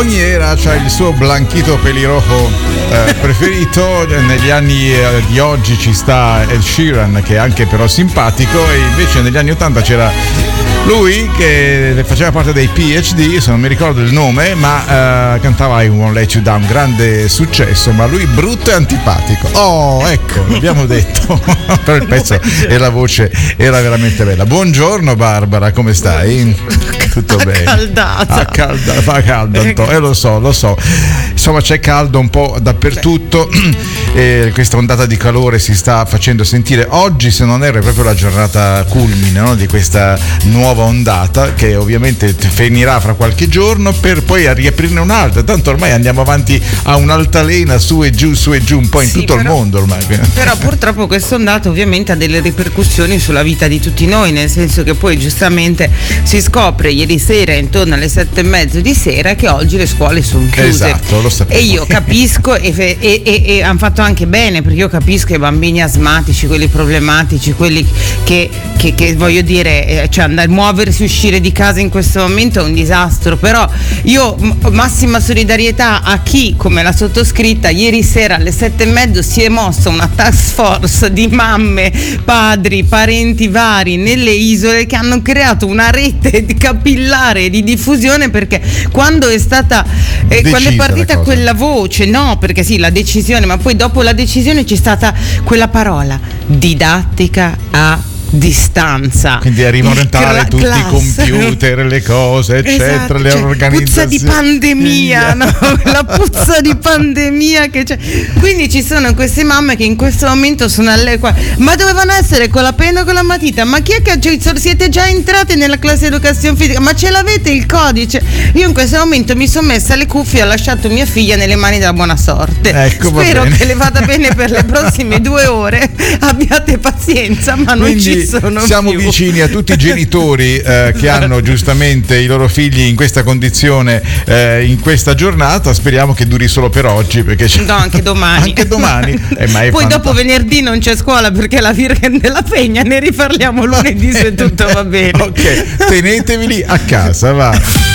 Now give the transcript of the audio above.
ogni era c'ha il suo blanchito pelirrojo preferito. Negli anni di oggi ci sta Ed Sheeran, che è anche però simpatico, e invece negli anni 80 c'era lui che faceva parte dei PhD, se non mi ricordo il nome, ma cantava I Won't Let You Down, grande successo, ma lui brutto e antipatico. Oh, ecco, l'abbiamo detto. Però il pezzo e la voce era veramente bella. Buongiorno Barbara, come stai? Tutto bene? Fa caldo, lo so. Insomma, c'è caldo un po' dappertutto. Questa ondata di calore si sta facendo sentire. Oggi, se non erro, è proprio la giornata culmine, no? Di questa nuova ondata, che ovviamente finirà fra qualche giorno per poi riaprirne un'altra. Tanto ormai andiamo avanti a un'altalena su e giù un po' in tutto il mondo ormai. Però purtroppo questa ondata ovviamente ha delle ripercussioni sulla vita di tutti noi, nel senso che poi giustamente si scopre ieri sera intorno alle 7:30 di sera che oggi le scuole sono chiuse. Esatto, lo sapevo. E io capisco e hanno fatto anche bene, perché io capisco i bambini asmatici, quelli problematici, quelli che voglio dire, cioè muoversi, uscire di casa in questo momento è un disastro. Però io massima solidarietà a chi, come la sottoscritta, ieri sera alle 7:30 si è mossa una task force di mamme, padri, parenti vari nelle isole, che hanno creato una rete capillare di diffusione, perché quando è partita quella voce, no, perché sì, la decisione, ma poi dopo la decisione c'è stata quella parola: didattica a distanza. Quindi a rimontare tutti i computer, le cose, eccetera, esatto, le organizzazioni. Puzza di pandemia, no? La puzza di pandemia che c'è. Quindi ci sono queste mamme che in questo momento sono alle ma dovevano essere con la penna o con la matita? Ma chi è che siete già entrate nella classe di educazione fisica? Ma ce l'avete il codice? Io in questo momento mi sono messa le cuffie e ho lasciato mia figlia nelle mani della buona sorte. Ecco, spero che le vada bene per le prossime 2 ore. Abbiate pazienza, ma non ci siamo più vicini a tutti i genitori che hanno giustamente i loro figli in questa condizione in questa giornata. Speriamo che duri solo per oggi, perché no, anche domani. Anche domani. Ma poi dopo venerdì non c'è scuola perché la Virgen della Pegna, ne riparliamo lunedì se tutto va bene. Ok, teneteveli a casa, va.